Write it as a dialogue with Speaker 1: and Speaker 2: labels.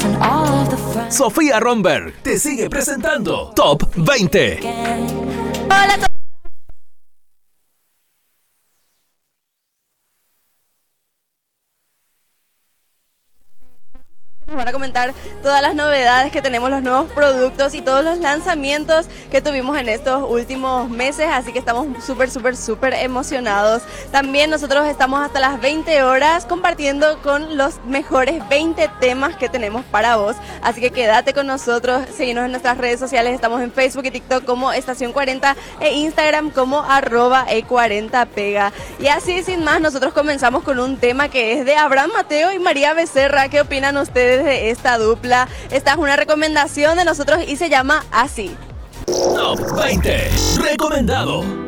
Speaker 1: Sofía Romberg te sigue presentando Top 20.
Speaker 2: Hola, nos van a comentar todas las novedades que tenemos, los nuevos productos y todos los lanzamientos que tuvimos en estos últimos meses, así que estamos súper emocionados. También nosotros estamos hasta las 20 horas compartiendo con los mejores 20 temas que tenemos para vos, así que quédate con nosotros, seguinos en nuestras redes sociales, estamos en Facebook y TikTok como Estación 40 e Instagram como @E40Pega. Y así sin más, nosotros comenzamos con un tema que es de Abraham Mateo y María Becerra. ¿Qué opinan ustedes de esta dupla? Esta es una recomendación de nosotros y se llama Así.
Speaker 1: Top 20 recomendado.